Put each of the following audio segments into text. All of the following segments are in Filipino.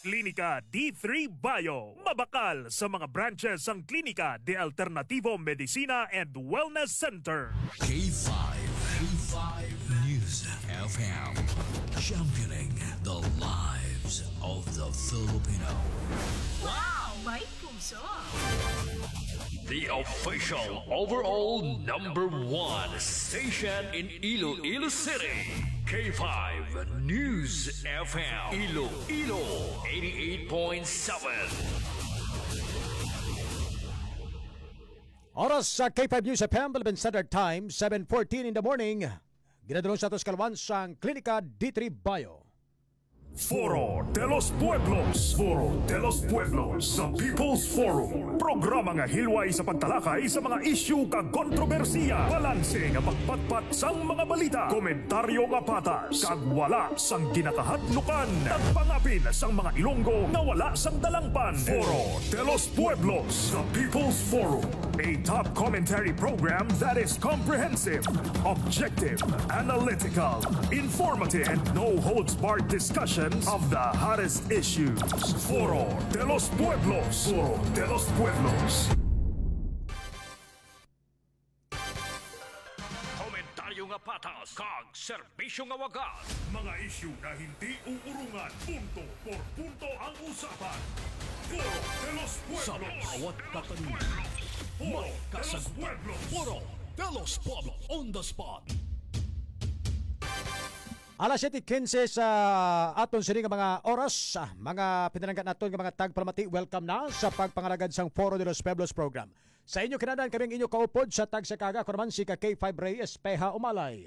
Klinika D3 Bio. Mabakal sa mga branches ang Klinika de Alternativo Medicina and Wellness Center. K5 News FM. Championing the lives of the Filipino. Wow! May puso! The official overall #1 station in Iloilo City. K5 News FM. Iloilo 88.7. Oras sa K5 News FM, Philippine Standard Time, 7:14 in the morning. Ginadulong sa atos kalwan sa Klinika D3 Bio. Foro de los Pueblos. Foro de los Pueblos sa People's Forum. Programa nga hilway sa pagtalakay sa mga isyu kag kontrobersiya. Balanse nga pagpatpat sang mga balita. Komentaryo nga patas. Kag wala sang ginakahadlukan. Tagpangapin sang mga Ilonggo na wala sang dalangpan. Foro de los Pueblos sa People's Forum. A top commentary program that is comprehensive, objective, analytical, informative, and no-holds-barred discussion of the hottest issues. Foro de los Pueblos. Foro de los Pueblos. Komentaryo nga patas kag serbisyo nga wagas. Mga isyu na hindi uurungan. Punto por punto ang usapan. Foro de los Sa Pueblos. bawat katanungan. Foro May de los kasagutan. Pueblos. Foro de los Pueblos on the spot. Alas 7:15 sa aton sini nga mga oras, mga pinalanggan naton nga mga tagpalamati, welcome na sa pagpangalagad sang Foro de los Pueblos program. Sa inyo kinadan kaming inyo kaupod sa tag sa kaga kuno man si ka K5 Reyes Peha Umalay.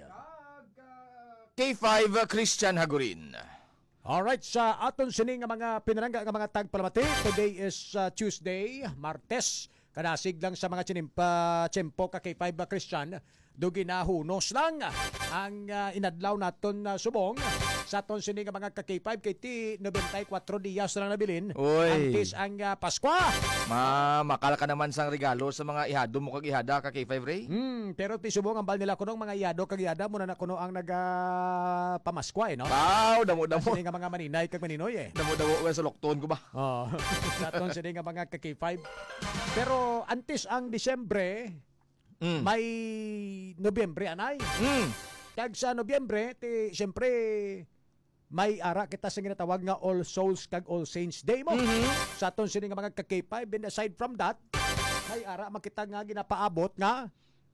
K5 Christian Hagurin. Alright, sa aton sini nga mga pinalanggan nga mga tagpalamati, today is Tuesday, Martes. Kanasig lang sa mga tiyempo ka K5 Christian. Dugi na hunos lang ang inadlaw naton subong sa aton sini nga mga ka-K5 kay ti 94 diyas na nabilin. Uy. Antes ang Paskwa. Makala ka naman sang regalo sa mga ihado mo kag ihada ka K5 Ray. Pero ti subong ang bal nila kunong mga iyado kag iyada mo na kuno ang pamaskwa no. Wow, damo-damo. Sini nga mga maninay kag maninoy Damo-damo ka sa lokton ko ba? Oh. Sa aton sini nga mga ka-K5. Pero antes ang Disyembre may Nobyembre anay. Kag sa Nobyembre, siyempre, may ara kita sa ginatawag nga All Souls kag All Saints Day mo. Sa aton sini nga mga ka-K5, and aside from that, may ara makita nga ginapaabot nga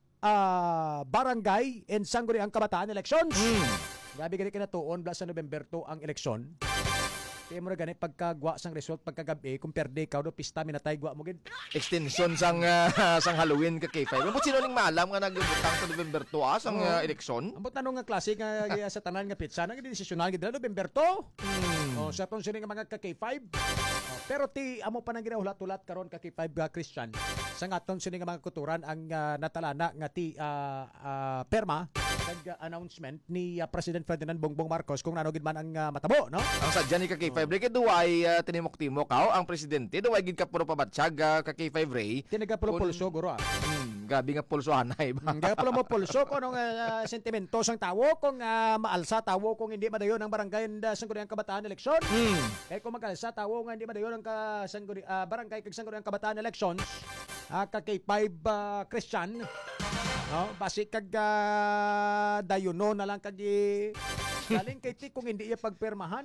barangay and sangguni ang kabataan elections. Gabi gani kinatuon bla sa November 2 ang eleksyon. Kaya mo na gani pagkagwa sang result pagkagabi kung perde ka do pista minatay gwa mo gid. Extension sang sang Halloween ka K5. Mo sino ning maalam nga nagbutang sa November 2 sang eleksyon? Ambot tanong nga klase nga sa tanan nga pizza nga desisyonan gid November 2. Oh, sa ton sini nga mga ka K5. Pero ti amo pa nang ginahulat-ulat karon ka K5 Christian. Sa aton sini nga mga kuturan ang natalana nga ti perma kag announcement ni President Ferdinand Bongbong Marcos kung ano gid man ang matabo no. Ang sadya ni ka K5 Ray kay duway tinimok-timok ang presidente duway gid ka puro pabatsyag ka K5 Ray. Tinagapulso guro Gabi nga pulsohanay ba? Gapula mo pulso kung anong sentimento sang tawo kung maalsa tawo kung hindi madayon ang barangay sangguniang kabataan eleksyon. Kaya kung mag-alsa tawo nga hindi madayon ang barangay kag sangguniang kabataan elections, ka K5 Christian, no, basi kag dayono na lang kag galing kay ti kung hindi iya pagpermahan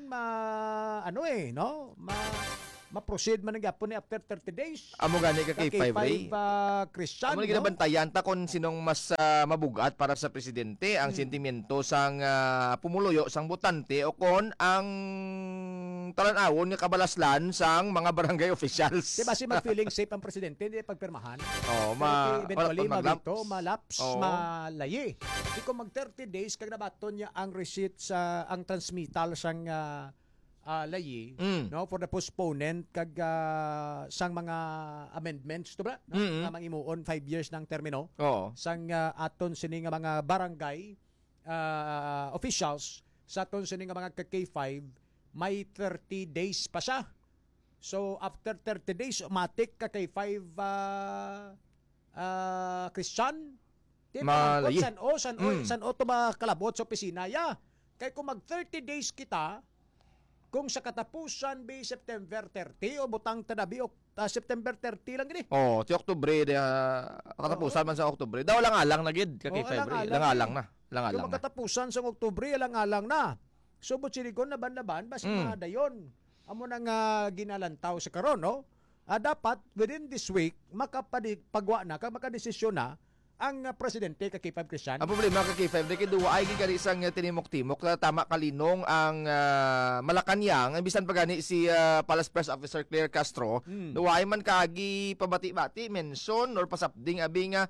ma-proceed man nga po ni after 30 days. Amo gani ka K5 Ray. Christian. Amo na ginabantayan ta kung sinong mas mabugat para sa presidente ang sentimento sang pumuluyo sang botante o kon ang talan-awon nga kabalaslan sang mga barangay officials. Diba si mag-feeling safe ang presidente, hindi pagpermahan. Eventually Eventually, malaps, malayi. Di ko mag 30 days, kag nabaton niya ang receipt sa, ang transmittal sang layi, no, for the postponement, kag sang mga amendments, to ba? No? Na mangimuon 5 years ng termino. Oo. Sang aton sini nga mga barangay officials, sa aton sini nga mga K5, may 30 days pa siya. So, after 30 days, matik ka kay 5 Christian. Malayi. San o to ba kalabot sa opisina? Kaya kung mag 30 days kita, kung sa katapusan bi September 30 o butang tanabi o September 30 lang gini. Oh, ti Oktubre katapusan man sa Oktubre. Daw lang-alang na gid ka kay February. Lang-alang na. Kung Lang-alang na. magkatapusan sa Oktubre, alang-alang na. So, butsirigon na ban basi mga dayon. Amo nang ginalantaw sa karon, no? Dapat, within this week, makapagwa na, makadesisyon na, ang presidente kay K5 Christian. Ang problema kay K5 kay duwa ay gigari isang tinimok-timok na tama kalinong ang Malacanang bisan pagani si Palace Press Officer Claire Castro duwa ay man kaagi pabati-bati mention or pasapding abi nga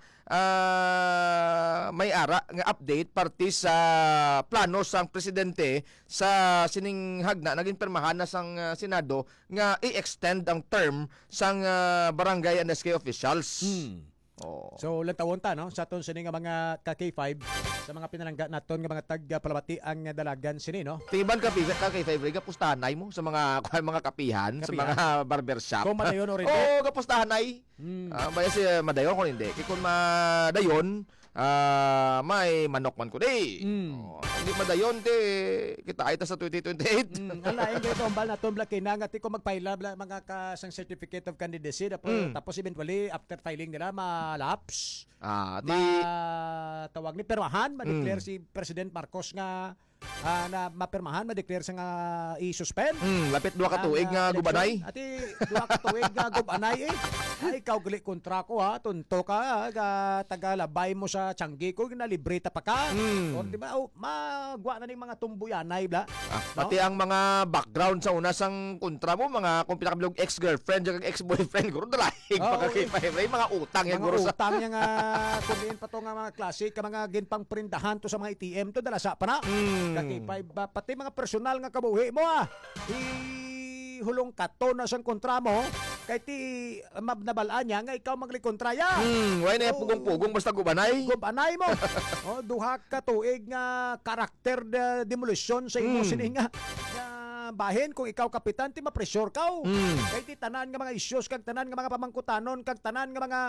may ara nga update parte sa plano sang presidente sa sining hagna naging permahan na sang Senado nga i-extend ang term sang barangay and SK officials. Oh. So, lantawon ta, no? Sa aton sini nga mga ka-K5, sa mga pinalangga naton nga mga tag-palabati ang dalagan sini, no? Tiban ka kay favorite pustahanay mo sa mga mga kapihan, sa mga barbershop. Kung madayon o rin. Oo, kapustahanay. Baya si madayon ko hindi. Kaya kung madayon, may manok man ko di. Hindi madayon di kita ay ta sa 2028. Alain kayo tombal na tombla kinang at ko magpaila mga kasang certificate of candidacy tapos eventually after filing nila malaps. Tawag ni permahan ma-declare si President Marcos nga na mapirmahan ma-declare sa nga i-suspend. Lapit duha ka tuig nga gubanay. Ati duha ka tuig nga gubanay Ay ikaw gali kontra ko ha, tunto ka tagalabay mo sa Tianggi ko na libreta pa ka. Or di ba magwa na ning mga tumbuyanay bla. Pati ang mga background sa una sang kontra mo mga kung pinakabilog ex-girlfriend ug ex-boyfriend guro dalaig pa kay may mga utang yan guro mga sa utang yang kunin pa to nga mga klase ka mga ginpang printahan to sa mga ATM to dala sa pa na. Pati mga personal nga kabuhi mo ihulong kato na sang kontra mo kay ti mabnabalaan niya nga ikaw maglikontra ya. Why na pugong-pugong basta gubanay? Gubanay mo. Duha ka tuig nga karakter demolition sa imo sini nga bahin kung ikaw kapitan ti ma-pressure ka. Kay ti tanan nga mga issues kag tanan nga mga pamangkutanon kag tanan nga mga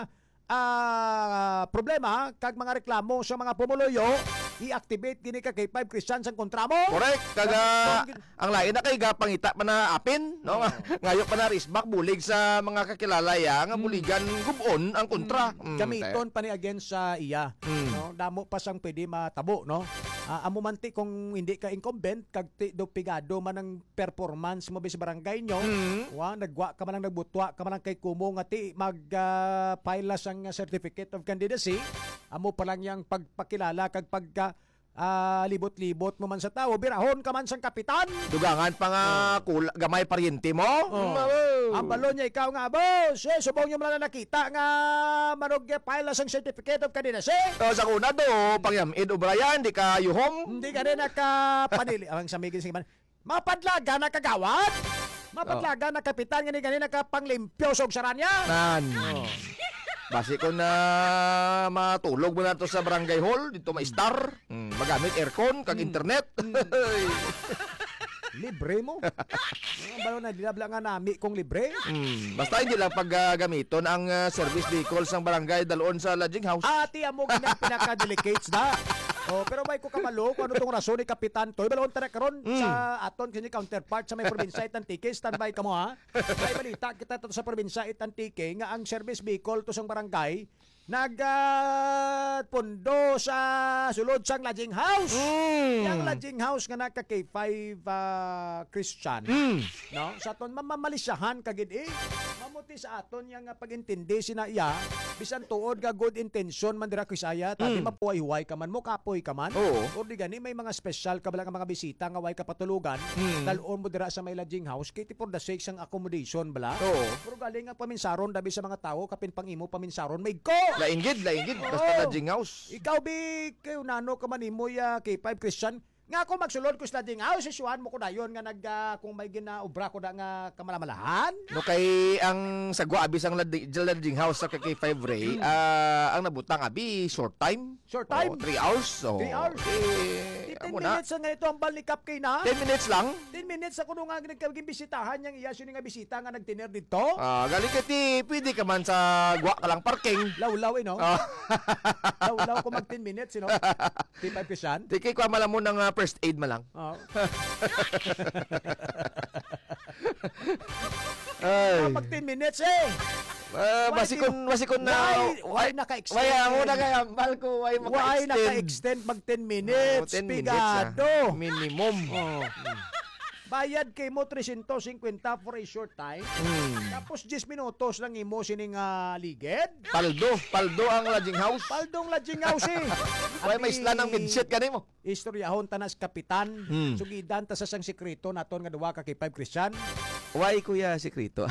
problema kag mga reklamo sa mga pumuloyo i-activate gini ka kay 5 Christian sang kontra mo. Correct. Kaga ang lain na kay gapangita pa na apin, no? Ngayo pa na risbak bulig sa mga kakilala ya nga buligan gubon ang kontra. Gamiton pa ni against sa iya. No, damo pa sang pwede matabo, no? Amo manti kung hindi ka incumbent kag do pigado man ang performance mo sa barangay nyo. Nagwa ka man ang nagbutwa ka man ang kay kumo nga ti mag file sang certificate of candidacy. Amo pa lang yang pagpakilala kag pagka libot-libot mo man sa tao, birahon ka man sang kapitan. Dugangan pa nga gamay paryente mo. Ang balon niya ikaw nga, boss. Subong niyo man na nakita nga manog file sang certificate of candidacy. Sa kuna do, pangyamid o Brian, di ka yuhom. Hindi ka rin nakapanili. Ang samigin sige man, mapadlaga na kagawad. Mapadlaga na kapitan nga ni ganina nakapanglimpyo sa ugsara niya. Basi ko na matulog mo na to sa barangay hall, dito ma-star, magamit aircon, kag internet. Libre mo. Balo na dinabla nga nami kung libre. Basta hindi lang paggamiton ang service vehicles ng barangay dalon sa lodging house. Ati amo gina pinaka-delicates na. Pero may ko kamalo kung ano tong rason ni Kapitan Toy. Balon tara karon sa aton kini counterpart sa may probinsya Itantike. Standby ka mo ha. May balita kita to sa probinsya Itantike nga ang service vehicle to sang barangay nagpundo sa sulod sang lodging house. Yang lodging house nga naka K5 Christian. No? Sa aton mamalisyahan kagid mamuti sa aton yang pagintindi sina iya bisan tuod ga good intention man dira Krisaya tadi mapuhay-huway ka man mo kapoy ka man. O di gani may mga special ka bala nga mga bisita nga way kapatulugan. Dalon mo dira sa may lodging house kay for the sake sang accommodation bala. Pero galing nga paminsaron dabi sa mga tao kapin pangimo paminsaron may go. Lainggid basta lodging house. Ikaw kayo nano ka man imo ya K5 Christian nga ako magsulod ko sa lodging house isuan mo ko dayon nga kung may ginaobra ko da nga kamalamalahan. No kay ang sagwa abis ang lodging house sa kay 5 Ray ang nabutang abi short time. 3 hours. 3 hours. 3 hours. 10 amo na. minutes nga ito ang balikap kay na. 10 minutes lang. 10 minutes ako nung nga nagkaging bisitahan niyang iya nga bisita nga nagtiner dito. Galing ka ti, pwede ka man sa gwa ka lang parking. Lawlaw no? Ah. Lawlaw ko mag 10 minutes, you know? Di pa Christian? Di kay kwa malam mo ng first aid malang. Oh. Ay. Mag 10 minutes eh. Masikon na. Why naka-extend? Why mo na kaya ko why mo Why ka-extend. naka-extend mag 10 minutes? 10 minutes. Pigado. Minimum. Oh. Bayad kay mo 350 for a short time. Tapos 10 minutos lang imo sining ligid. Paldo ang lodging house. Paldong lodging house eh. Why may isla ng midset ka nimo? Istoryahon tanas kapitan. Sugidan ta sa sang sekreto naton nga duwa ka kay 5 Christian. Why kuya sekreto?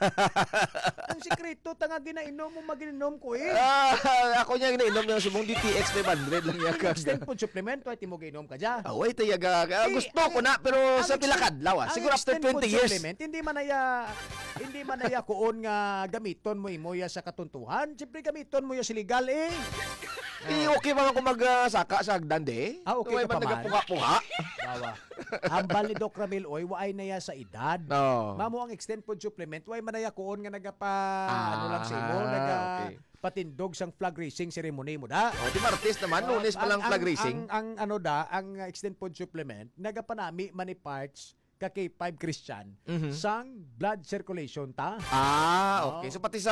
Ang sekreto tanga ginainom mo maginom ko eh. Ako niya ginainom yung subong DTX 500 lang niya ka. Extend food supplement, why ti mo ginom ka dya? Away tayaga. Gusto ko na pero sa pilakadlaw. Siguro after 20 years. Hindi man naya kuon nga gamiton mo imo ya sa katuntuhan. Siyempre gamiton mo ya sa legal eh. Okay ba kung magsaka sa hagdan de? Okay ka pa man. Nagapuha-puha. Bawa. Hambal ni Doc Ramil oy waay na ya sa edad. No. Mamo ang extend food supplement way man naya kuon nga nagapa ano lang sa imo okay. patindog sang flag racing ceremony mo da. Di Martes naman, Lunes pa lang flag racing. Ang ano da, ang extend food supplement nagapanami man ni parts ka kay 5 Christian sang blood circulation ta. Okay. So pati sa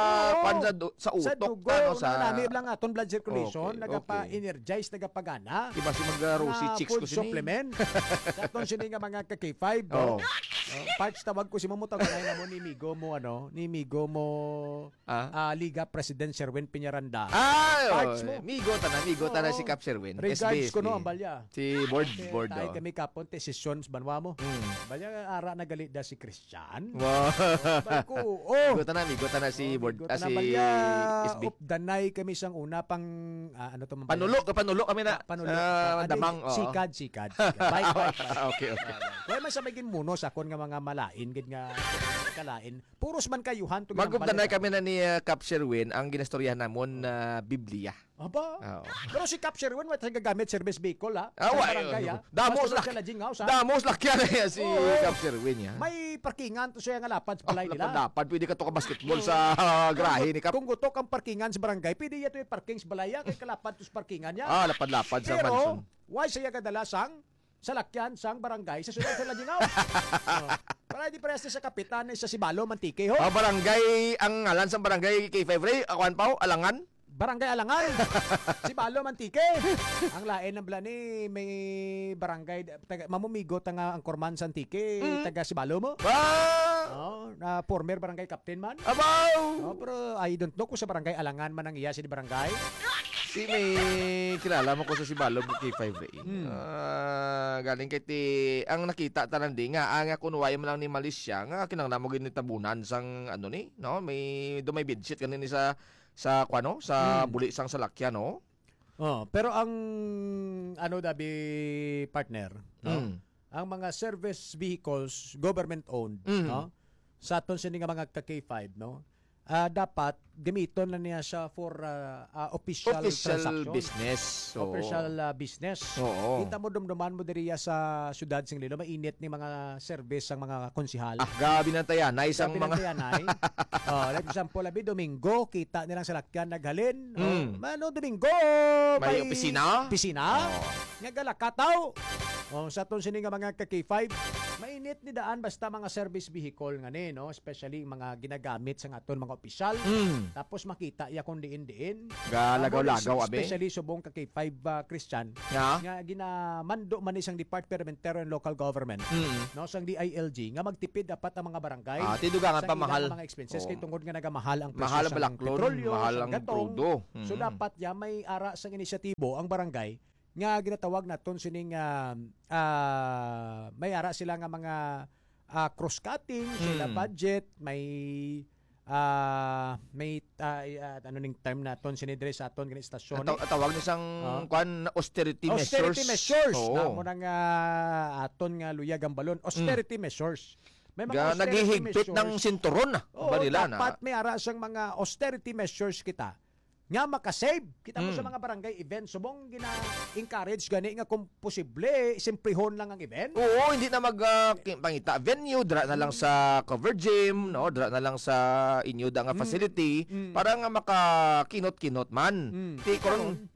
sa utok sa dugo, sa nami lang aton blood circulation, Okay, nagapa-energize, nagapagana. Di ba si mag-rosy chicks ko food sini? supplement. Sa aton sini nga mga ka-K5. Oh. Parts tawag ko si mamutag na mo ni Migo mo Liga President Sherwin Piñaranda. Parts mo. Migo ta na si Cap Sherwin. Regards ko no ang balya. Si board. Tayo kami kapon sessions banwa mo. Balya ara na galit da si Christian. Wow. Bako, Migo ta na si board si SB. Danay kami sang una pang ano to man. Panulo kami na. Damang. Sikad. Bike. Okay. Kaya man sa maging munos akon nga mga malain gid nga kalain. Puros man kayuhan to Magubdanay kami na ni Cap Sherwin ang ginastoryahan namon na Biblia. Aba. Oo. Pero si Cap Sherwin wa gagamit service vehicle ha. Damos laki na si Oo. Cap Sherwin ya. May parkingan to siya nga lapad sa balay nila. Dapat pwede ka to ka basketball sa grahe ni Cap. Kung gutok ang parkingan sa barangay, pwede yato yung parking sa balaya kay kalapad to sa parkingan niya. Lapad-lapad sa mansion. Pero why siya kadalasang salakyan sang barangay sa sunod sa Lajingaw. Para di parehas sa kapitan sa Sibalo Mantique ho. Barangay ang ngalan sa barangay K5 Ray, Akuan Pao, Alangan. Barangay Alangan. Sibalo Mantique. Ang lain ng blani may barangay mamumigo tanga ang Korman Santique taga Sibalo mo. Na former barangay captain man. Abaw! Pero I don't know kung sa barangay Alangan man ang iya si barangay. Si may kilala mo ko sa Sibalo K5 Ray. Galing kay ti ang nakita tanan di nga ang kunway mo lang ni Malaysia nga kinanglan mo gini tabunan sang ano ni no may do may bedsheet kanini sa kwano sa buli sang salakyan no. Pero ang ano dabi partner, no? Ang mga service vehicles government owned, no? Sa aton sini nga mga K5, no? Dapat gamiton na niya siya for official transaction. Business. Official business. Oo. Kita mo dumduman mo diriya sa syudad sing Lilo, mainit ni mga service ang mga konsihal. Gabi na tayan, na isang mga like example, labi Domingo, kita nilang salakyan naghalin. Domingo, may opisina. Nga galakataw. Sa aton sini nga mga K5, mainit ni daan basta mga service vehicle nga ni, no? Especially mga ginagamit sa aton mga opisyal. Tapos makita ya kung diin-diin. Galagaw-lagaw abe. Especially subong ka K5 Christian. Yeah. Nga ginamando man isang Department and Local Government. No, sang DILG nga magtipid dapat ang mga barangay. Tidugangan pa mahal. Mga expenses kay tungod nga nagamahal ang presyo mahal sa balaklon, petrolyo, mahal sa ang gatong. crudo. So dapat ya may ara sang inisyatibo ang barangay nga ginatawag naton sining may ara sila nga mga cross-cutting, sila budget, may ano ning term naton sinidre sa aton gani istasyon. Tawag ni sang austerity measures. Austerity measures. Oo. Namo nang aton nga luyag ang balon. Austerity measures. May mga naghihigpit ng sinturon na. Dapat may ara sang mga austerity measures kita nga makasave kita mo sa mga barangay event subong gina-encourage gani nga kung posible simplehon lang ang event. Oo, hindi na pangita venue, dra na lang sa cover gym, no, dra na lang sa inyo da nga facility para nga makakinot-kinot man. Ti karon,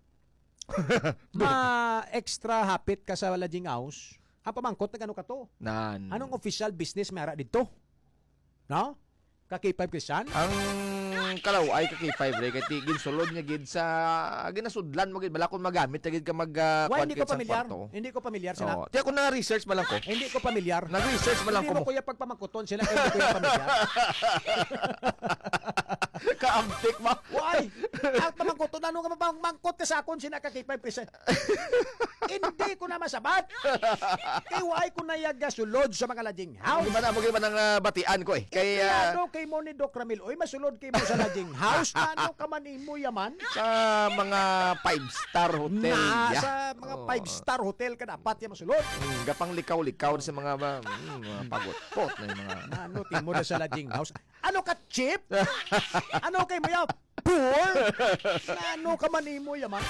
extra hapit ka sa lodging house. Ang pamangkot na gano ka to? nan. Anong official business may ara dito? No? Ka K5 Christian? Ang kalaway ka kay 5 re kay tigil sulod nga gid sa ginasudlan mo gid bala kun magamit gid ka mag Why, hindi ko sa pamilyar. kwarto. Hindi ko pamilyar sila. Oh, tiya ko na research ba lang ko. Hindi ko pamilyar. Nag-research ba lang Hindi ko mo mo. kuya pagpamangkuton sila kaya hindi ko yung pamilyar. Kaamtik mo. Why? Ang pamangkuton ano nga mangkot ka sa akon sina ka K5 Christian. Hindi ko na masabat. Kay why ko na yaga sulod sa mga lodging house. Di ba na mo gyud nang batian ko eh. Kay Kaya kay mo ni Doc Ramil, oy masulod kay mo sa lodging house na ano ka man imo yaman. sa mga 5-star hotel Na ya. sa mga 5-star hotel ka dapat ya masulod. Gapang likaw-likaw sa mga mga pagot-pot na yung mga Ano timo na sa lodging house? Ano ka cheap? Ano kay mo ya? Poor? Na ano ka man imo yaman?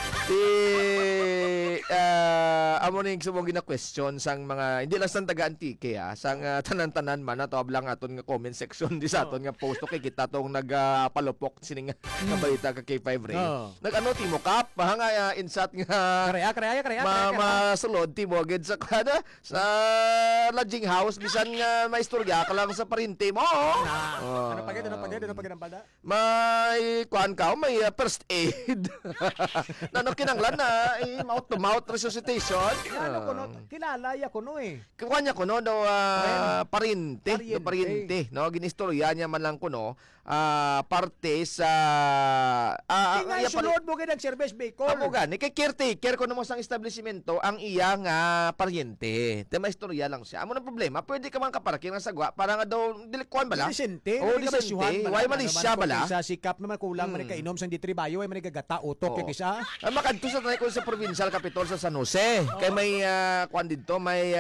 amo ning subong gina-question sang mga hindi lang sang taga-antike sang tanan-tanan man ato ablang aton nga comment section di sa aton nga post okay kita tong nagpalupok sining nga balita ka K5 Ray. Nag-ano timo kap nga insat nga Karaya. masulod timo gid sa kada sa lodging house bisan nga maistorya ka lang sa parente mo. Ano pagid ang palda? May kuan ka, may first aid. Nano kinanglan na mouth to mouth resuscitation. Ano ko no? Kilala ya ko no eh. Kuan niya kuno daw parinte, Pariente. parinte, no ginistorya niya man lang kuno parte sa Tingay sulod mo gid ang service vehicle. Amo gani kay caretaker kuno mo sang establishmento ang iya nga paryente. Tema istorya lang siya. Amo na problema, pwede ka man kaparking nga sagwa para nga daw dili kuan bala. Disente. Oh, disente. Why Malaysia bala? Sa sikap naman kulang man kainom sang ditribayo ay man gagata utok yung isa. Ang makadto sa tanay ko sa provincial capital sa San Jose. Kay may kuan dito, may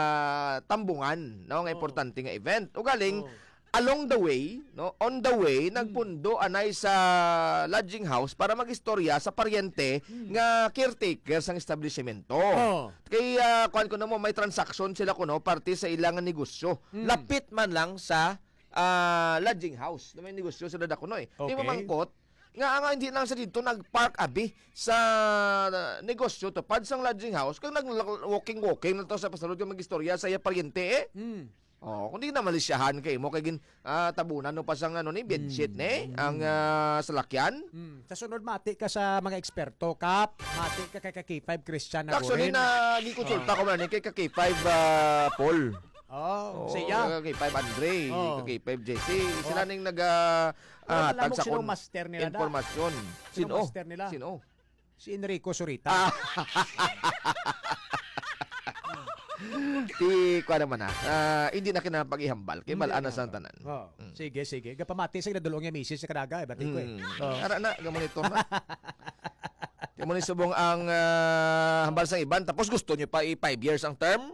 tambungan, no, nga importante nga event. Ugaling along the way, no, on the way nagpundo anay sa lodging house para magistorya sa paryente nga caretaker sang establishmento. Kay kuan ko na mo may transaction sila kuno parte sa ilang negosyo. Lapit man lang sa lodging house na may negosyo sila da kuno eh. Di Okay. mamangkot nga hindi lang sa dito nagpark abi sa negosyo to pad sang lodging house kung nag-walking na to sa pasalud yung magistorya sa iya paryente kung di na malisyahan kay mo kay gin tabunan no pa sang ano ni bedsheet ni ang salakyan. Sa sunod mati ka sa mga eksperto kap, mati ka kay K5 Christian na Actually na gikonsulta ko man ni kay K5 Paul. Siya. K5 Andre, K5 JC. Sila ning nag alam mo sa sinong master nila da? informasyon. Sinong master nila? Sino? Si Enrico Zurita. Ti ko naman hindi na kinapag-ihambal kay balaan na sa tanan. Sige. Gapamati sa nadulong yung misis sa kadaga. Bati ko eh. Ara na gamonitor na. Di mo ni subong ang hambal sang iban tapos gusto niyo pa 5 years ang term.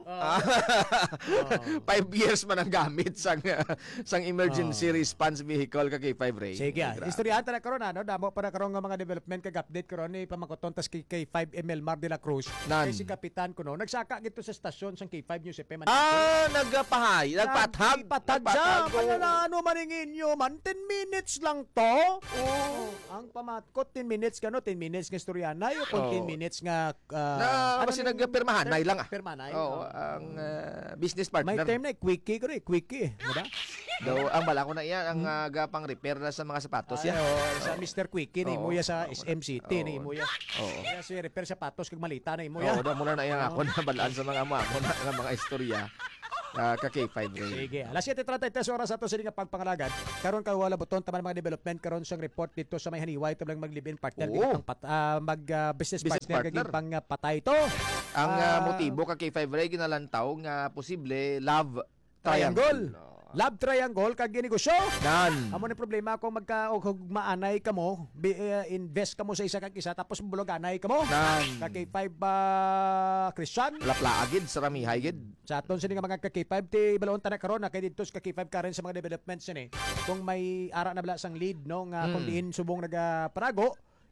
5 years man ang gamit sang emergency response vehicle kay 5 Ray. Sige. Istoryahan ta na karon ano, damo pa na karon nga mga development kag update karon ni pamakoton tas kay K5 ML Mar de la Cruz. Nan. Kay si kapitan kuno nagsaka gito sa stasyon sang K5 News FM. Nagpahay, nagpathag. Patagsa. Kaya ano maningin nyo man, 10 minutes lang to. Ang pamatkot, 10 minutes ka no, 10 minutes nga istoryanay o kung 10 minutes nga... Kasi nagpirmahanay lang Pirmahanay. ang business May partner. term na quickie ko rin, quickie. Diba? Daw, ang bala ko na yan, ang gapang repair na sa mga sapatos yan. Sa Mr. Quickie, na imo ya sa SM City, na imo ya. Kaya si repair sapatos kag malita na imo ya. Oo, muna na yan ako na balaan sa mga mga istorya. Ka-K5 Ray. Sige. Alas 7:33 oras ato sa nga pagpangalagan. Karon ka wala buton taman mga development karon sang report dito sa may haniway tablang mag-live-in partner Oo. mag business Business partner partner. kaging pang patay to. Ang motibo ka K5 Ray ginalantaw nga posible love Triangle. Love triangle kag ginegosyo. Nan. Amo ni problema kung maanay ka mo, invest ka mo sa isa kag isa tapos bulog anay ka mo. Nan. Kay 5 Christian. Laplaagid sa ramihay gid. Sa aton sini nga mga kaki 5 ti balon ta na karon na kay dito sa kaki 5 karen sa mga developments ni. Kung may ara na bala sang lead no nga kung diin subong nagaparago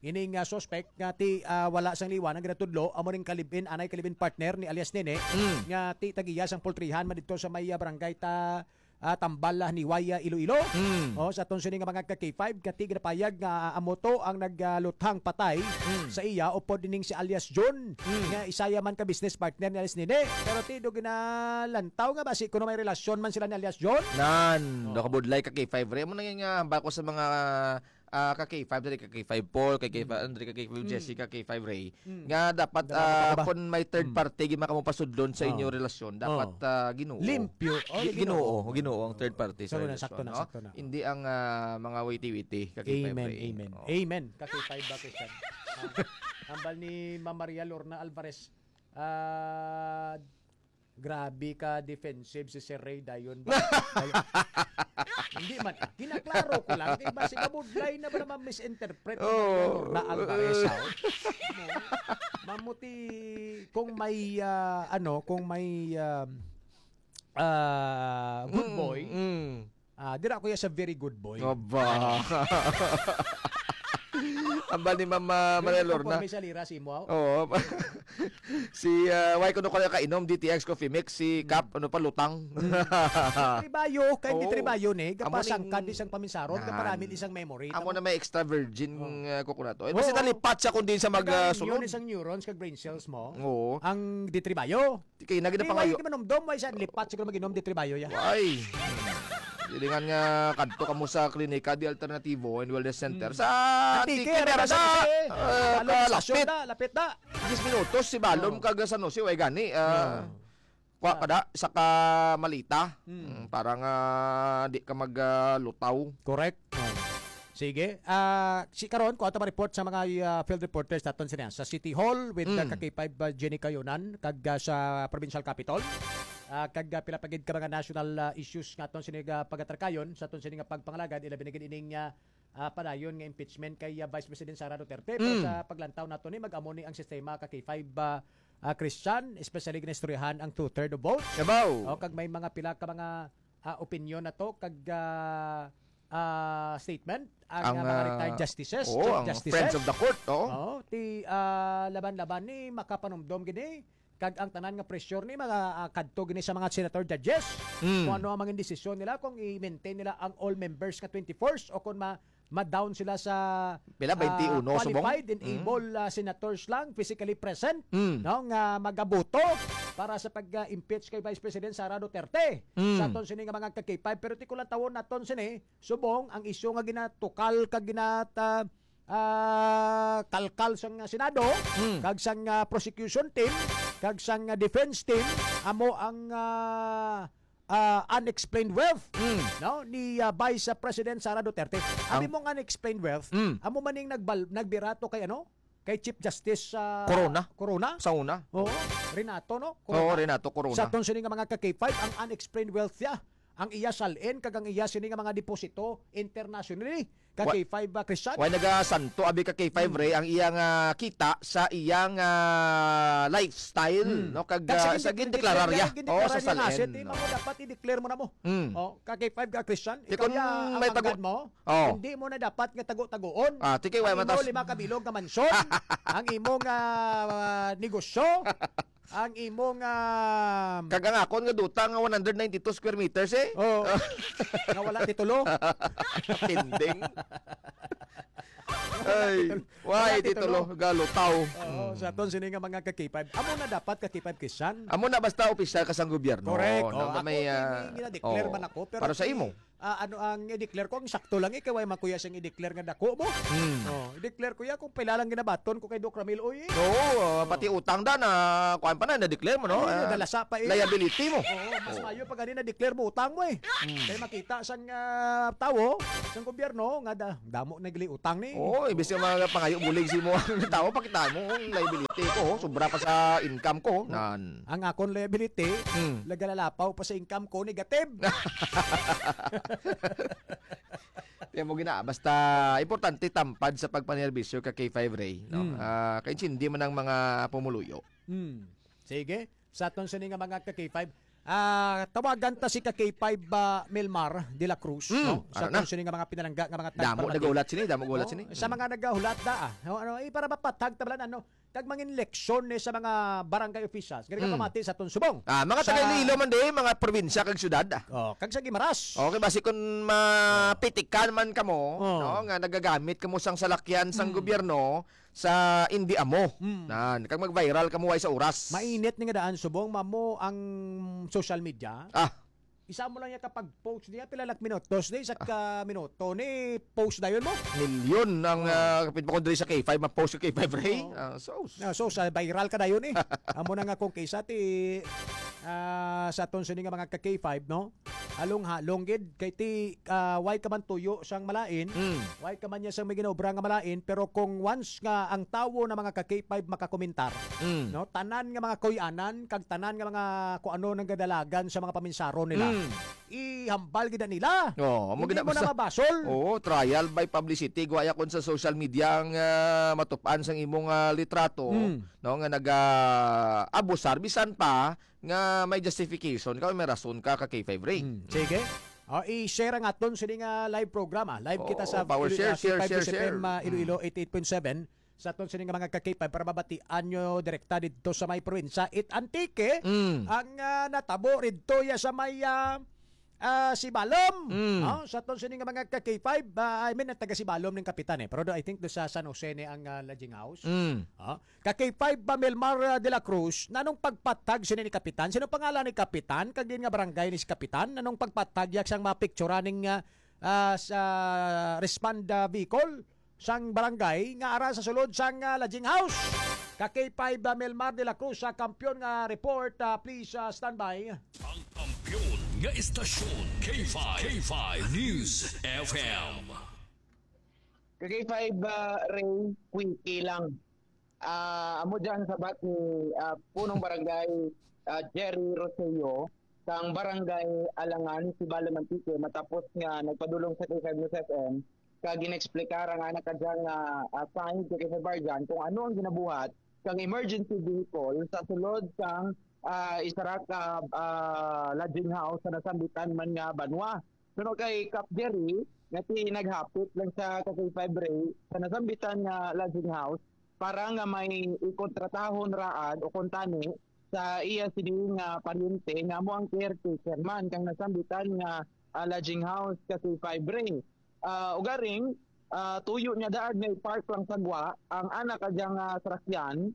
ining suspect nga ti wala sang liwanag ginatudlo amo ring kalibin anay kalibin partner ni alias Nene nga ti tagiya sang pultrihan man dito sa may barangay Tambal ni Waya Iloilo. O sa aton sini nga mga ka-K5 kati ginapayag nga amoto ang nagluthang patay sa iya upod dining si alias John nga isaya man ka business partner ni alias Nene pero ti do ginalantaw nga basi kuno may relasyon man sila ni alias John. Do kabudlay ka K5 re mo nang nga bako sa mga ka K5 dali ka K5 Paul, ka K5 Andre, ka K5 Jessica, K5 Ray. Nga dapat kung may third party gima kamo pasudlon sa inyo relasyon, dapat Ginoo. Limpyo. Ginoo ang third party sa relasyon. Sakto na. Hindi ang mga witi-witi ka K5 Ray. Amen. Ka K5 ba Christian? Ambal ni Ma'am Maria Lorna Alvarez. Grabe ka defensive si Sir Ray dayon ba? Hindi man. Kinaklaro ko lang. Iba si kabudlay na ba naman misinterpret na Alvarez out? Mamuti kung may good boy. Dira ko ya sa very good boy. Aba. Ambal ni Mama Marilor na. May salira si mo. Oo. Si why kuno ko kainom DTX Coffee Mix si Cap lutang. Tribayo, kay di tribayo ni gapasang kad isang paminsaron, kaparamid isang memory. Amo na may extra virgin coconut oil. Basta nalipat sa kundi sa magsulod. Yun isang neurons kag brain cells mo. Oo. Ang di tribayo. Kay nagid na pangayo. Di manomdom way sa lipat siguro maginom di tribayo ya. Ay. Dilingan nga kadto kamo sa klinika di alternativo and wellness center sa Tikera lapit na. 10 minutos si Balom kag San Jose way gani. Kwa kada sa ka malita. Parang di ka maglutaw. Correct. Sige. Si karon ko ato report sa mga field reporters naton sa City Hall with ka-K5 Jenny Kayonan kag sa Provincial Capitol. Kag pilapagid ka mga national issues nga aton sini pagatarkayon sa aton sini nga pagpangalagad ila binigid ining padayon nga impeachment kay Vice President Sara Duterte para sa paglantaw nato ni mag-amo ni ang sistema ka K5 Christian, especially ginistoryahan ang 2/3 of votes. O kag may mga pila ka mga opinion na to kag statement ang mga retired justices, ang friends of the court. Ti laban-laban ni makapanumdom gini kag ang tanan nga pressure ni mga kadto gini sa mga senator judges kung ano ang mga desisyon nila kung i-maintain nila ang all members nga 24 o kung ma-down sila sa pila 21 qualified and able senators lang physically present no nga magaboto para sa pag-impeach kay Vice President Sara Duterte sa aton sini nga mga ka-K5 pero ti ko lang tawon naton sini subong ang isyu nga ginatukal kag kalkal sang Senado kag sang prosecution team kag sang defense team amo ang unexplained wealth no ni Vice President Sara Duterte. Abi mong unexplained wealth amo maning nagbirato kay kay Chief Justice Corona sa una. Renato no Renato Corona. Sa aton sini nga mga ka-K5 ang unexplained wealth ya ang iya salin kag ang iya sini nga mga deposito internationally ka K5 Christian. Why nagasanto abi ka K5 Ray ang iyang kita sa iyang lifestyle no kag sa gindeklararya sa salin. Mo dapat i-declare mo na mo. Ka K5 ka Christian ikaw ya may tago mo. Hindi mo na dapat nga tago-tagoon. Tikay way matas 5 kabilog nga mansyon ang imong negosyo ang imong kagangakon nga duta nga 192 square meters nga wala titulo. Tinding. Ay, why titulo galutaw. Sa aton sini nga mga ka-K5. Amo na dapat ka-K5 Christian. Amo na basta opisyal ka sang gobyerno. Correct. Ako may gina-declare man ako pero para sa imo. Ano ang i-declare ko ang sakto lang kay way makuya siyang i-declare nga dako mo. I-declare ko ya kung pila lang ginabaton ko kay Doc Ramil oy. Pati utang da na kuan pa na declare mo no. Dalasa pa Liability mo. Mas mayo pag ani na declare mo utang mo Kay makita sang tawo sang gobyerno nga damo na gili utang ni. Ibis nga mga pangayo bulig si mo ang tawo pakitaan mo ang liability ko sobra pa sa income ko. Nan. Ang akon liability lagalalapaw pa sa income ko negative. Kaya mo gina basta importante tampad sa pagpanerbisyo ka K5 Ray no. Kay hindi man ang mga pumuluyo. Sige. Sa aton sini nga mga ka K5 tawagan ta si ka K5 Milmar de la Cruz, no? Sa ano na? konsyon nga mga pinalangga nga mga Damo nagulat sini, damo gulat sini. sa mga nagahulat da para mapatag tablan kag mangin leksyon sa mga barangay officials. Gani ka pamati sa Tonsubong. Mga taga Iloilo man di, mga probinsya kag syudad. Kag sa Gimaras. Okay, basi kung mapitikan man kamo, no, nga nagagamit kamo sang salakyan sang gobyerno sa indi amo. Kag mag-viral kamo ay sa oras. Mainit ni nga daan subong mamo ang social media. Isa mo lang yan kapag post niya, pilalak minutos na isat ka minuto ni post na yun mo. Milyon ang kapit mo kundri sa K5, ma-post ka K5 Ray. So, sa viral ka na yun Amo na nga kung kaysa sa tonso nga mga ka-K5, no? Halong gid kay ti why ka man tuyo sang malain, why ka man niya sang may ginobra nga malain, pero kung once nga ang tawo na mga ka-K5 makakomentar, no? Tanan nga mga kuyanan, kag tanan nga mga kung ano nang gadalagan sa mga paminsaro nila. Ihambal gid nila. Hindi mo na mabasol. Trial by publicity guaya kon sa social media ang matupan sang imong litrato, no, nga abusar bisan pa nga may justification ka, may rason ka ka K5 Ray. Sige. I-share ang aton sini nga live program. Live kita sa power share. Iloilo 88.7 sa aton sini nga mga ka-K5 para mabatian nyo direkta dito sa may probinsya. Antike ang natabo dito ya sa may si Balom. Sa aton sini nga mga ka-K5, I mean taga si Balom ning kapitan pero I think do sa San Jose ni ang lodging house. Ka-K5 Milmar de la Cruz, nanong pagpatag sini ni kapitan? Sino pangalan ni kapitan? Kag din nga barangay ni si kapitan, nanong pagpatag yak sang mapicture ning sa respond vehicle sang barangay nga ara sa sulod sang lodging house. Ka-K5 Milmar de la Cruz sa kampiyon nga report, please stand by. Ang kampiyon nga istasyon K5 News FM. K5 Ray, quickie lang. Amo dyan sa bat ni punong barangay Jerry Rosello sang barangay Alangan si Balamantique matapos nga nagpadulong sa K5 News FM kag ginexplikar ang anak kadyang sign sa K5 Barjan kung ano ang ginabuhat kang emergency vehicle sa sulod sang isarak lodging house sa nasambitan man nga Banwa. Suno kay Cap Jerry nga naghapit lang sa K5 Ray sa nasambitan nga lodging house para nga may ikontratahon raad o kontani sa iya sining paryente nga mo ang caretaker man kang nasambitan nga lodging house kasi Ray. Ugaring tuyo niya daan may park lang sagwa ang anak kadyang sarakyan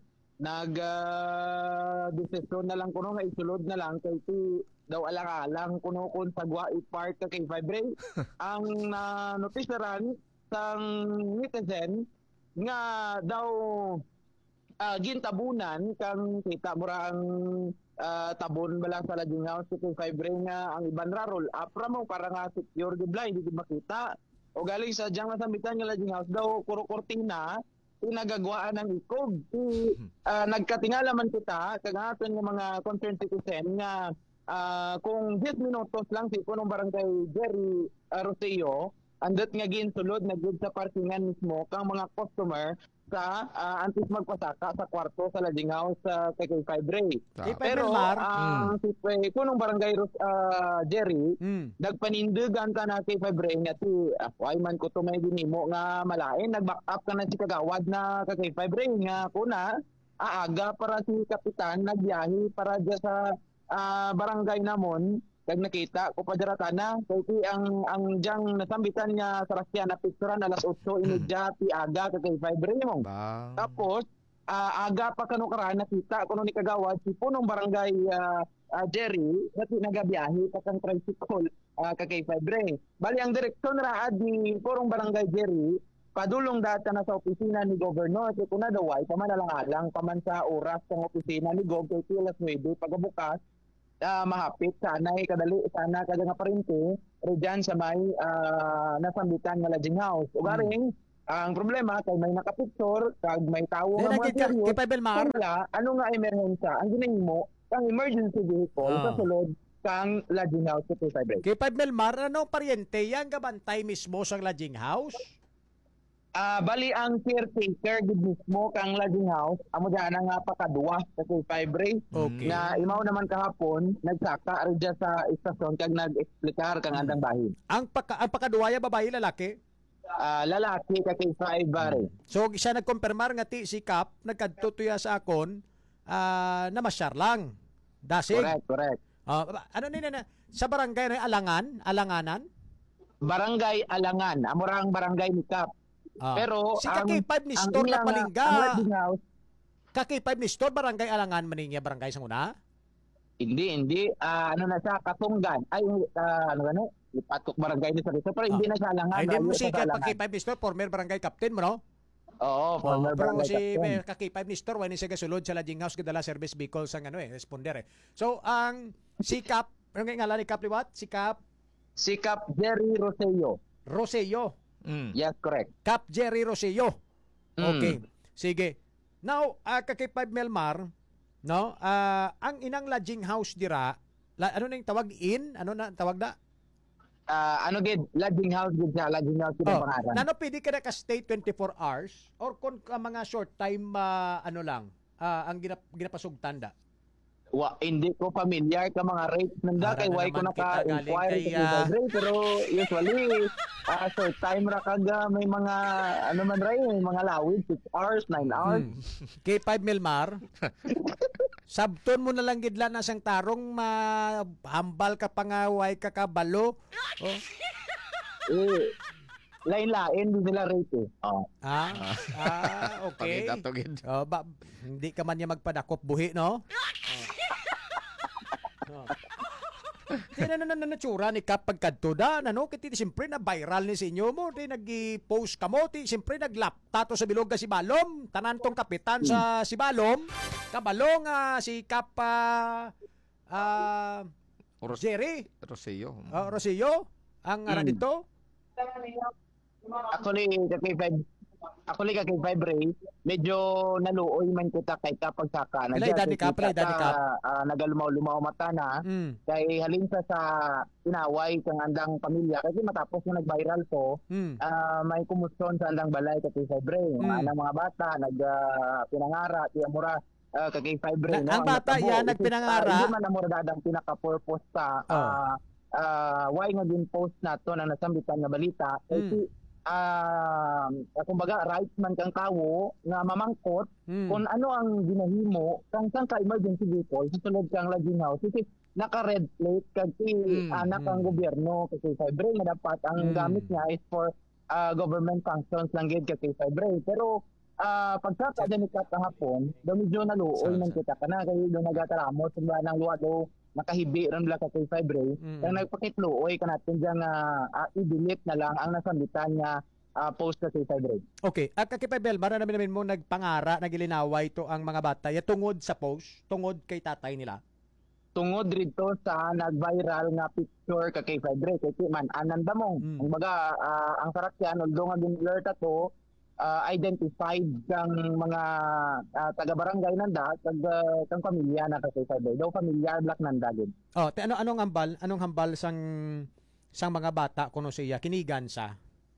desisyon na lang kuno nga isulod na lang kay ti daw alang-alang kuno kun sagwa i-park ka kay Ray. Ang notisaran sang netizen nga daw gintabunan kang kita mura ang tabon balang sa lodging house kay Ray nga ang iban rarol apra mo para nga secure di blind di makita o galing sa diyang nasambitan nga lodging house daw kuro-kortina nagagawaan ng ikog. Nagkatingala man kita kagaton ng mga concerned citizen nga kung 10 minutos lang si punong barangay Jerry Rosello andot nga ginsulod na gud sa parkingan mismo kang mga customer sa antes magpasaka sa kwarto sa lodging house sa K5 Ray. Pero si punong barangay Jerry nagpanindugan ka na K5 Ray nga ti ay man ko to may ginimo nga malain nag-back up ka na si kagawad na K5 Ray nga kuna aaga para si kapitan nagbiyahe para dya sa barangay namon kag nakita ko pa na kay ang diyang nasambitan nga sarasyan na picturean alas 8:30 aga kay Ray mo. Tapos aga pa kanu karan nakita kuno ni kagawad si punong barangay Jerry nga nagabiyahe pa kang tricycle kay Ray. Bali ang direksyon raad ni punong barangay Jerry padulong data na sa opisina ni Governor kay kuna daw ay pamanalang-alang paman sa oras ng opisina ni Gov kay alas 9 pagabukas mahapit sana kadali sana kada nga parente redyan sa may nasambitan nga lodging house ugaring ang problema kay may nakapicture kag may tawo nga mga seryo ano nga emerhensya ang ginahimo kang emergency vehicle sa sulod kang lodging house sa K5 Ray. K5 Milmar, ano paryente yan gabantay mismo sa lodging house? Bali ang caretaker gid mismo kang lodging house amo dyan nga pakaduwa sa K5 Okay. na imaw naman kahapon nagsaka rin dyan sa istasyon kag nag-explikar kang andang bahin. Ang pakaduwaya babae lalaki. Lalaki ka K5 bare. So siya nagkonfirmar nga ti si Kap nagkadtutuya sa akon na masyar lang. Dasig. Correct. Ano na sa barangay na Alanganan? Barangay Alangan, amurang barangay ni Kap. Pero si K5 ni ang Store na ilang- palingga. ang lodging house, K5 ni Store barangay Alangan maninya barangay sang una. hindi ano na siya Katunggan. Ay ano gani? Ipatok barangay ni sa pero hindi na siya Alangan. Ay, hindi mo layo si sa Alangan. K5 ni Store former barangay captain mo no? Oo, former Pero barangay si captain. K5 ni Store wala siya gasulod sa lodging house kadala service vehicle sang responder So ang si Kap, ano nga ngalan ni Kap liwat? Si Kap Si Kap Jerry Rosello. Rosello. Yes, correct. Kap Jerry Rosello. Mm. Okay. Sige. Now, K5 Melmar, no? Ang inang lodging house dira, ano na yung tawag in? Ano na tawag na? Ano gid lodging house gid sa lodging house gid ang pangalan. Nano pwede ka na ka-stay 24 hours or kung ka mga short time ano lang ang ginapasug tanda. Hindi ko familiar ka mga rates nanda Para kay na why ko naman kita galing naka-inquire kay, sa rate pero usually short time ra kaga may mga ano man ray may mga lawid 6 hours 9 hours. K5 Melmar, sabton mo na lang gidla na sang tarong mahambal ka pangaway ka kabalo. Oh. Lain-lain din nila rate eh. Okay. Pagid. Hindi ka man niya magpadakop buhi, no? Kaya na natsura ni Kap pagkadto da, ano? Kaya siyempre na viral ni sa inyo mo, di nag-post ka mo, di siyempre naglaptato sa bilog ka si Balom, tanan tong kapitan sa si Balom, kabalong si Kap Jerry, Rosillo. Rosillo, ang ara dito. Actually kay K5 Ray, medyo naluoy man kita kay kapag saka na. Pila edad ni Kap? Nagalumaw-lumaw mata na. Kay halin sa inaway kang andang pamilya kasi matapos na nag-viral to, may kumusyon sa andang balay kay K5 Ray. Ang mga bata pinangara, tiya mura kay K5 Ray. Ang bata yan nagpinangara. Hindi man amura dadang pinaka-purpose sa why nga din post nato na nasambitan nga balita. Kasi kumbaga rights man kang tawo nga mamangkot kung ano ang ginahimo kang ka emergency vehicle sa sulod kang lodging house kasi naka red plate kag anak ang gobyerno kasi Fibre nga dapat ang gamit niya is for government functions lang gid kay Fibre pero pagkaka ni kahapon daw medyo naluoy man kita kana kay do nagataramot sa nang luwado nakahibi ram la kay Fibre kaya nagpakitluoy kanatin diyang i-delete na lang ang nasambitan niya post sa Fibre. Okay, kay Belmar na namin mo nagpangara nagilinaway to ang mga bata ya tungod sa post tungod kay tatay nila. Tungod rito sa nag-viral nga picture kay Fibre kay man ananda mo kumbaga ang sarakyan although nga din-alert ato identified kang mga taga-barangay nanda kang pamilya na kay Fibre daw pamilya black nanda gid. Anong hambal sang mga bata kuno siya kinigan sa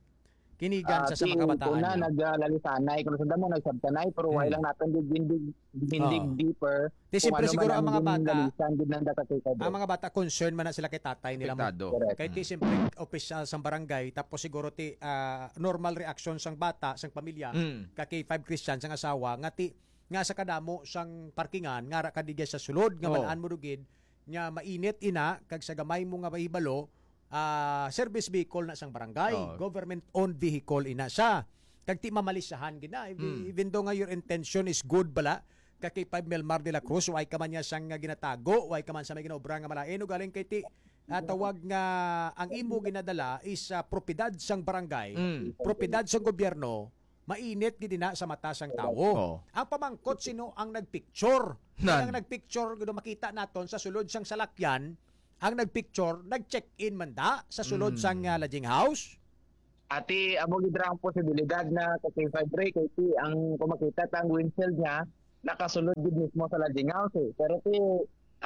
mga kabataan una niya. naglalisanay kung saan mo nagsabtanay pero wala lang natin dindig deeper. Di siyempre siguro ang mga bata ang ang mga bata concern man na sila kay tatay nila mo. Apektado. Kay ti siyempre official sang barangay tapos siguro ti normal reaction sang bata sang pamilya kay 5 Christian sang asawa nga sa kadamo sang parkingan nga ra kadigya sa sulod nga malaan mo dugid nga mainit ina kag sa gamay mo nga mahibalo service vehicle na sang barangay, government owned vehicle ina siya. Kag ti mamalisahan gina even though nga your intention is good bala kay 5 Melmar de la Cruz way ka man niya sang ginatago, way ka man sa may ginaobra nga malain o galing kay ti tawag nga ang imo ginadala is propiedad sang barangay, propiedad sang gobyerno. Mainit gid na sa mata sang tawo. Ang pamangkot sino ang nagpicture? Ang nagpicture gud makita naton sa sulod sang salakyan. Ang nagpicture, nag-check-in man da sa sulod sang lodging house. Ati amo gid ang posibilidad na kay Fibre kay ang kumakita tang windshield niya nakasulod gid mismo sa lodging house eh. Pero ang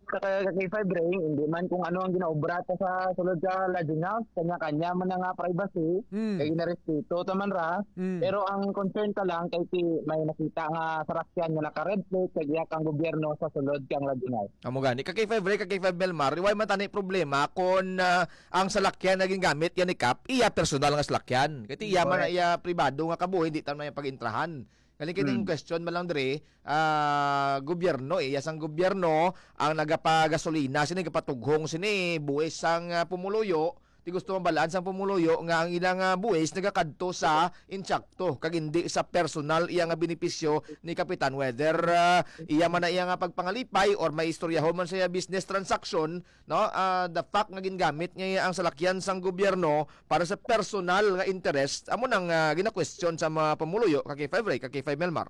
kay Five Ray, hindi man kung ano ang ginaubrata sa sulod sa lodging house, kanya-kanya man nga privacy, kay ginarespeto taman ra. Pero ang concern ka lang kay may nakita nga sarakyan nga naka-red plate kay kang gobyerno sa sulod kang lodging house. Amo gani kay Five Ray kay Five Melmar, way man tani problema kung ang salakyan naging gamit yan ni Kap, iya personal nga salakyan. Kay iya man na iya pribado nga kabuhi, hindi tan may pag-intrahan. Kali kining question man lang dire, gobyerno yasang gobyerno ang nagapagasolina sini gapatughong sini buwis sang pumuluyo. Ti gusto mabalaan sang pumuluyo nga ang ilang buwis nagakadto sa insakto kag hindi sa personal iya nga benepisyo ni kapitan, whether iya man na iya nga pagpangalipay or may istoryahon man sa business transaction, no, the fact nga gingamit niya ang salakyan sang gobyerno para sa personal nga interest amo nang gina-question sa mga pumuluyo kay Five Ray kay Five Melmar.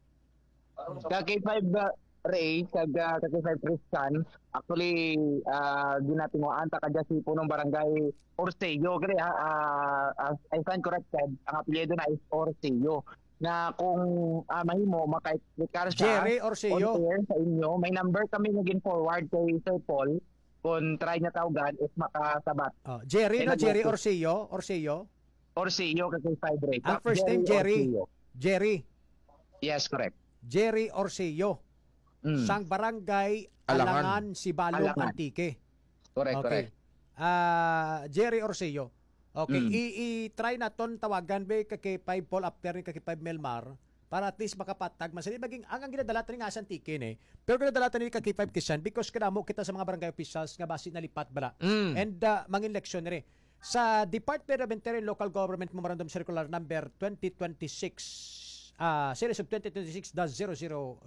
Kay Five Ray kag kay Five Christian, actually ginatinguan ta kadya si punong barangay Orseyo kaya I stand corrected, ang apelyido na is Orseyo, na kung mahimo maka-explicar siya Jerry Orseyo on air sa inyo, may number kami naging forward kay Sir Paul kung try niya tawagan is makasabat. Jerry no, Kaya Jerry nag-okay. Orseyo Orseyo kay Five Ray. ang first name Jerry Orseyo. Jerry Yes, correct. Jerry Orseyo sang barangay Alangan, Sibalog, Alangan. Antique. Correct, correct. Jerry Orseyo. Okay, i-try naton tawagan be kay Five Paul after ni kay Five Melmar para at least makapatag man sila maging ang ginadala ni nga sa Antique ni. Pero ginadala ni kay Five Kisan because kadamo kita sa mga barangay officials nga basi nalipat bala. And mangin leksyon rin. Sa Department of Interior and Local Government Memorandum Circular number 2026 series of 2026-00011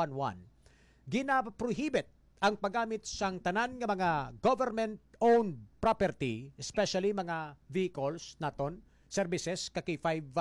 gina-prohibit ang paggamit sang tanan nga mga government-owned property, especially mga vehicles naton, services, kaki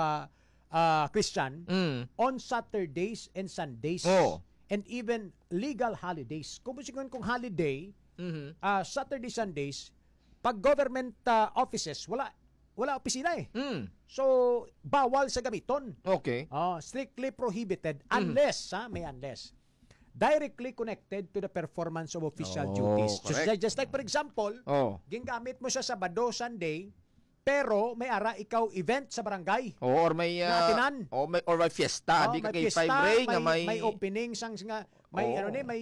5 Christian, on Saturdays and Sundays. And even legal holidays. Kung kung holiday, Saturday, Sundays, pag government offices, wala opisina eh. So, bawal sa gamiton. Okay. Strictly prohibited unless, may unless, directly connected to the performance of official duties. Just like for example, gingamit mo sa Sabado, Sunday, pero may ara ikaw event sa barangay. Or may or may fiesta, di ka kay Five Ray nga may opening sang nga may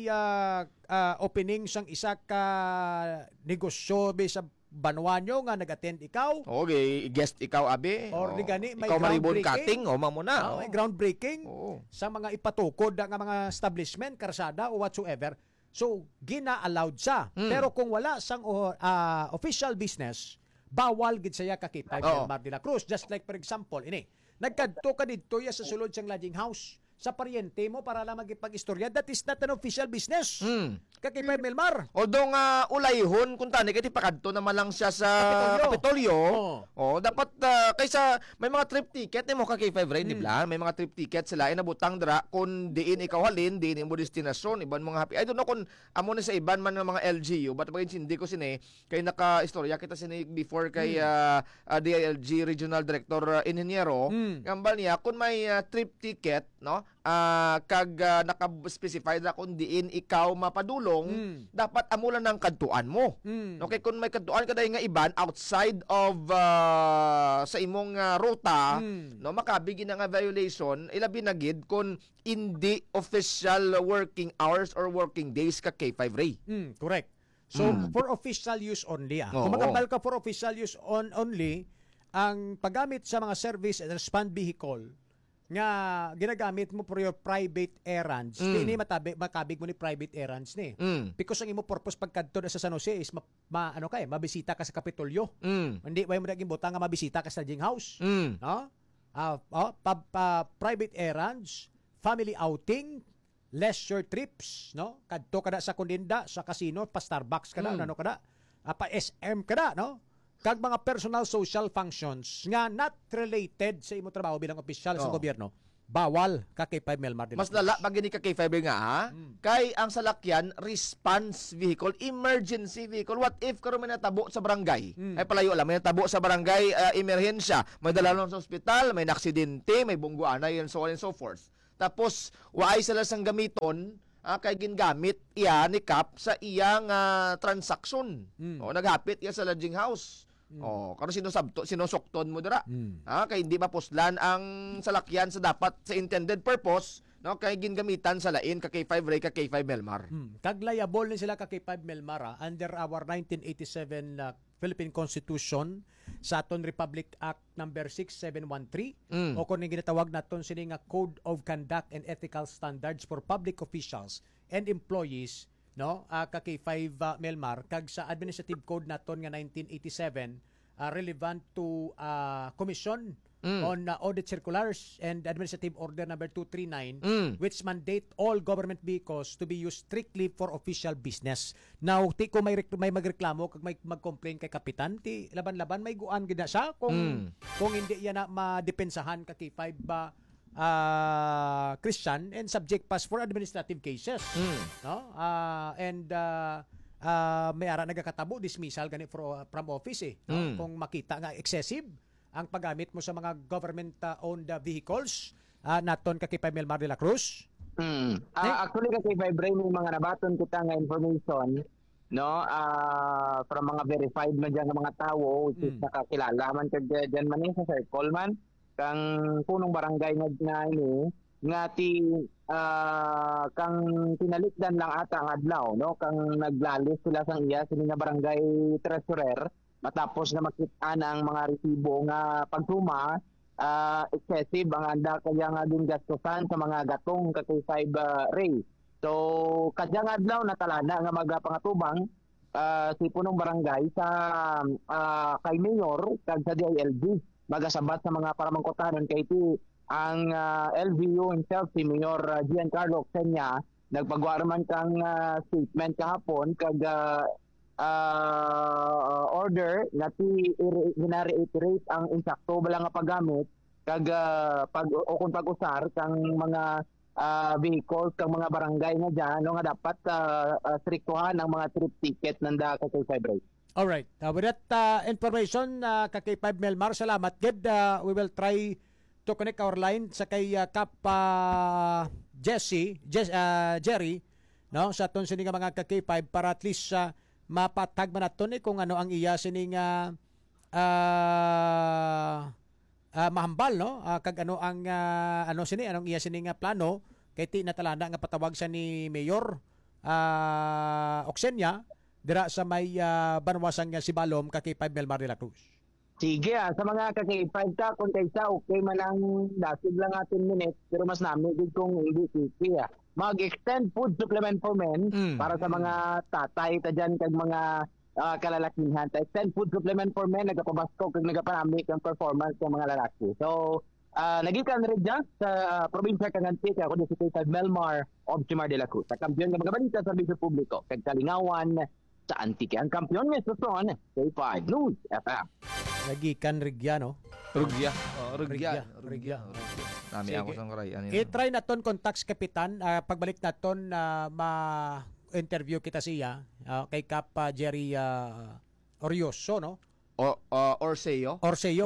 opening sang isa ka negosyo sa Banuanyo nga nag-attend ikaw. Okay, guest ikaw abi. Or di gani may ikaw maribon groundbreaking. cutting mamo na. May groundbreaking sa mga ipatukod nga mga establishment, karsada o whatsoever. So gina-allowed sa. Pero kung wala sang official business, bawal gid saya kakita ng Mar de la Cruz. Just like for example, nagkadto ka didto ya sa sulod sang lodging house sa paryente mo para lang magipag-istorya, that is not an official business. Kakipay Melmar. Although nga ulayhon kung tani kay pakadto naman lang siya sa Kapitolyo. Dapat kaysa may mga trip ticket mo kay Five Ray, di ba? May mga trip ticket sila inabutang dra kung diin ikaw halin, diin mo destinasyon, iban mga happy. I don't know kung amo ni sa iban man ng mga LGU, but pagin hindi ko sini kay naka-istorya kita sini before kay DILG Regional Director Ingeniero, gambal niya kung may trip ticket, no? Kag naka-specify na kung diin ikaw mapadulong, dapat amulan ng kadtuan mo. Okay, kung may kadtuan ka dahil nga iban outside of sa imong ruta, no, makabigin na nga violation, ilabi na gid kung hindi official working hours or working days ka kay Five Ray. Correct. So, for official use only. Kung magambal ka for official use only, ang paggamit sa mga service and respond vehicle nga ginagamit mo for your private errands, di makabig mo ni private errands ni. Because ang imo purpose pagkadto sa San Jose is mabisita ka sa Kapitolyo. Hindi way mo naging butang nga mabisita ka sa lodging house. No? Private errands, family outing, leisure trips, no? Kadto kada sa Kundinda, sa casino, pa Starbucks kada, ano kada, pa SM kada, no? Kag mga personal social functions nga not related sa imo trabaho bilang opisyal sa gobyerno, bawal ka kay Five Melmar. Mas lala pag gini ka kay Five Ray nga kay ang salakyan response vehicle, emergency vehicle. What if karon may natabo sa barangay? Ay palayo lang, may natabo sa barangay, emerhensya, may dalalon sa ospital, may naksidente, may bungguanay and so on and so forth. Tapos waay sila sang gamiton kay gingamit iya ni Kap sa iyang transaksyon. O naghapit iya sa lodging house. O karon sinusukton mo dira. Kay hindi mapuslan ang salakyan sa dapat sa intended purpose, no, kay gingamitan sa lain ka K5 Ray ka K5 Melmar. Kag liable ni sila ka K5 Melmar under our 1987 Philippine Constitution sa aton Republic Act number 6713 o kung ginatawag naton sini nga Code of Conduct and Ethical Standards for Public Officials and Employees, no, ka K5 Melmar, kag sa Administrative Code naton nga 1987 relevant to Commission on Audit Circulars and Administrative Order number 239 which mandate all government vehicles to be used strictly for official business. Now, ti ko may magreklamo kag may mag-complain kay kapitan, ti laban-laban may guan gid na siya kung hindi yan na madepensahan ka kay 5 Christian and subject pas for administrative cases. No? May ara nagakatabo dismissal gani from office no? Kung makita nga excessive ang paggamit mo sa mga government owned vehicles naton ka kay Melmar de la Cruz. Actually kasi Ray may mga nabaton kita nga information, no, from mga verified man dyan ng mga tao which is nakakilala man kag dyan man sa circle man kang punong barangay nga ini nga ti kang tinalikdan lang ata ang adlaw, no, kang naglalis sila sang iya sini nga barangay treasurer matapos na makita na ang mga resibo nga pagtuma excessive ang anda kaya nga din gastusan sa mga gatong kay 5 Ray. So kadyang adlaw natalana nga magapangatubang si punong barangay sa kay mayor kag sa DILG magasabat sa mga paramangkotanon kay ti ang LGU himself si Mayor Giancarlo Oxenia nagpagwarman kang statement kahapon kag order na gina-reiterate ang insakto bala nga paggamit kag kung pag-usar kang mga vehicles kang mga barangay nga dyan no, nga dapat striktuhan ang mga trip ticket nanda kay Fibre. Alright. With that information, kay 5 Melmar, salamat. Gid, we will try to connect our line sa kay Kap Jerry, no, sa aton sini nga mga K5 para at least mapatag man naton kung ano ang iya sini nga mahambal, no, kag ano ang anong iya sini nga plano kay ti natalana nga patawag sa ni Mayor Oxenia dira sa may banwasan nga Sibalom ka kay 5 Melmar de la Cruz. Sige sa mga kay 5 ka kung kaysa okay man ang dasig lang atin minutes pero mas nami gid kung hindi sige mag-extend food supplement for men para sa mga tatay ta dyan kag mga kalalakihan. Extend food supplement for men nagapabasko kag nagapanami ang performance ng mga lalaki. So nagikan rin dyan sa probinsya kang Antique ako si Kay Melmar Obsimar de la Cruz. Sa kampiyon ng mga balita sa serbisyo publiko kag kalingawan sa Antique. Ang kampiyon may suson kay 5 News FM. Nagikan rigya, no? Rugya. Rugya. Nami ako sang karay. I-try naton contact kapitan pagbalik naton ma-interview kita siya kay Kap Jerry Orioso, no? Orseo.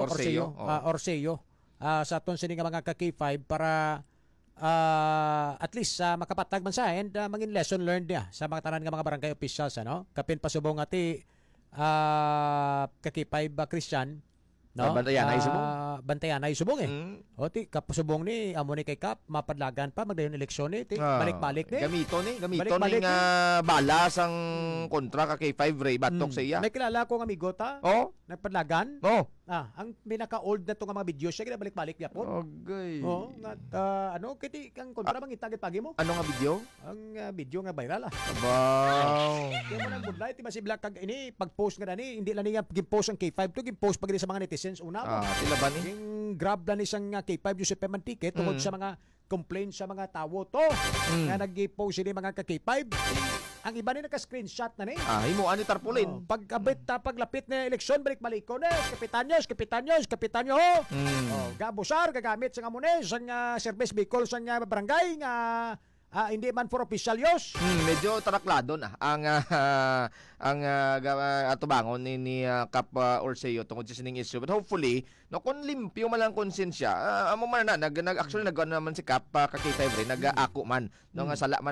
Sa aton sini nga mga K5 para at least makapatag man sa and mangin lesson learned sa mga tanan nga mga barangay officials, ano? Kapin pasubong ati K5 Christian, no? Bantayan ay subong O ti kapasubong ni amo ni kay Kap mapadlagan pa magdayon eleksyon ni ti balik-balik ni. Gamito ni balas ang kontra ka kay 5 Ray batok sa iya. May kilala ko nga amigo ta. Nagpadlagan. Ang pinaka-old na to nga mga video siya ginabalik-balik niya po. Okay. Kiti kang kontra bang itagit pagi mo? Ano nga video? Ang video nga viral Abaw. Kaya mo nang budlay ti masibla kag ini pag-post nga ni hindi lang niya gin-post ang K5 to gin-post pag sa mga netizens una mo. Tila ba ni? Yung grab lang isang K5 Joseph Peman ticket tungod sa mga complaints sa mga tawo to nga nag-post sila mga K5. Ang iba ni naka-screenshot na ni. Himo ani tarpaulin. Paglapit na eleksyon balik-balik ko na kapitanyo. Gabusar gagamit sa ngamunes sang service vehicle sang barangay nga hindi man for official use. Medyo taraklado na ang atubangon ni Kap Orseo tungod sa sining issue. But hopefully, no, kung limpyo man lang konsensya, amo man na actually nag naman si Kap ka K5 rin nag-ako man no nga sala man